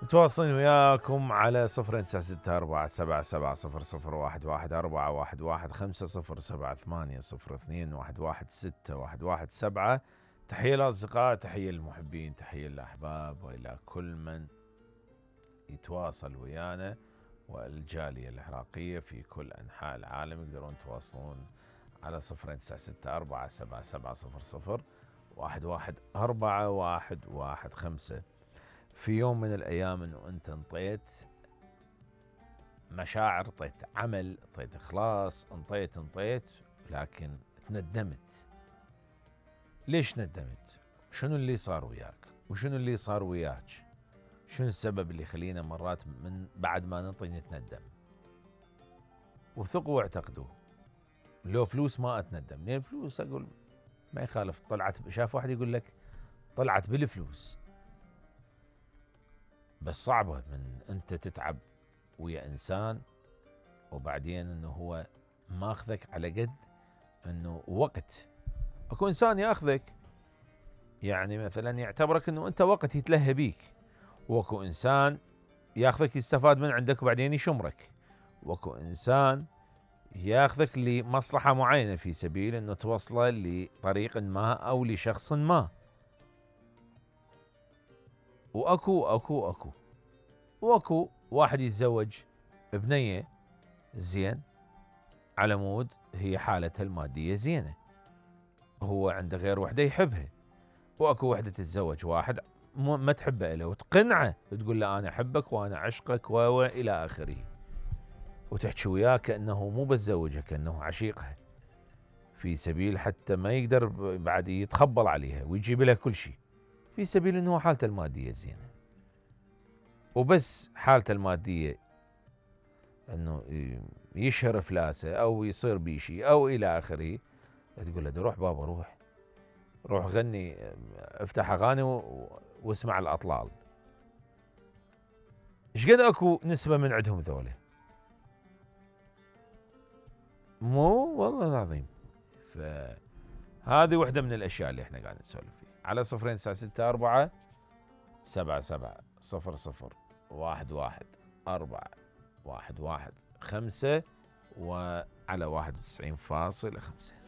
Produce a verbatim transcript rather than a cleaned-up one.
متواصلين وياكم على صفر تسعة ستة أربعة سبعة سبعة صفر صفر واحد واحد أربعة واحد واحد خمسة صفر سبعة ثمانية صفر اثنين واحد واحد ستة واحد واحد سبعة. تحية للأصدقاء، تحية للمحبين، تحية للأحباب، وإلى كل من يتواصل ويانا والجالية العراقية في كل أنحاء العالم. يقدرون يتواصلون على صفر تسعة ستة أربعة سبعة سبعة صفر صفر واحد واحد أربعة واحد واحد خمسة. في يوم من الأيام أنه أنت انطيت مشاعر، انطيت عمل، انطيت إخلاص، انطيت انطيت لكن تندمت. ليش ندمت؟ شنو اللي صار وياك؟ وشنو اللي صار وياك؟ شنو السبب اللي يخلينا مرات من بعد ما ننطي نتندم؟ وثقوا واعتقدوا، لو فلوس ما أتندم. ليه الفلوس أقول ما يخالف، طلعت. شاف واحد يقول لك طلعت بالفلوس، بس صعبة من أنت تتعب ويا إنسان وبعدين أنه هو ماخذك على قد أنه وقت. أكو إنسان ياخذك يعني مثلا يعتبرك أنه أنت وقت يتلهى بيك، واكو إنسان ياخذك يستفاد من عندك وبعدين يشمرك، واكو إنسان ياخذك لمصلحة معينة في سبيل أنه توصله لطريق ما أو لشخص ما. واكو اكو اكو واكو واحد يتزوج بنية زين على مود هي حالتها المادية زينة، هو عنده غير وحدة يحبها. واكو وحدة تتزوج واحد ما تحبه إله وتقنعه وتقول له أنا أحبك وأنا عشقك وإلى آخره، وتحكي وياه كأنه مو بتزوجها، كأنه عشيقها في سبيل حتى ما يقدر بعد يتخبل عليها ويجيب لها كل شيء في سبيل أنه حالته المادية زينة. وبس حالته المادية أنه يشهر إفلاسه أو يصير بيشي أو إلى آخره، تقول له روح بابا روح روح غني، افتح أغاني واسمع الأطلال. إيش قد أكو نسبة من عندهم ذولا؟ مو والله العظيم. فهذه واحدة من الأشياء اللي احنا قاعدين نسولف فيها على صفرين تسعة ستة أربعة سبعة سبعة صفر صفر واحد واحد أربعة واحد واحد خمسة وعلى واحد وتسعين فاصلة خمسة.